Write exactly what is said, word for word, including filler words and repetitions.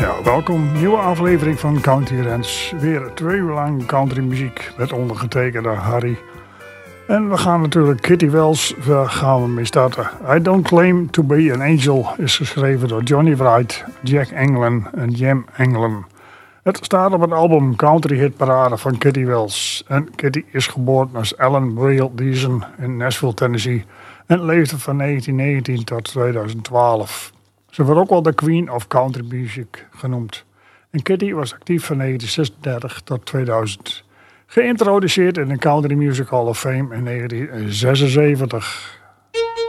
Ja, welkom. Nieuwe aflevering van Country Rents. Weer twee uur lang country muziek met ondergetekende Harry. En we gaan natuurlijk Kitty Wells, daar gaan we mee starten. I Don't Claim to Be an Angel is geschreven door Johnny Wright, Jack Anglin en Jem Anglin. Het staat op het album Country Hit Parade van Kitty Wells. En Kitty is geboren als Ellen Brill Deason in Nashville, Tennessee en leefde van negentien negentien tot tweeduizend twaalf. Ze wordt ook wel de Queen of Country Music genoemd. En Kitty was actief van negentien zesendertig tot tweeduizend. Geïntroduceerd in de Country Music Hall of Fame in negentien zesenzeventig.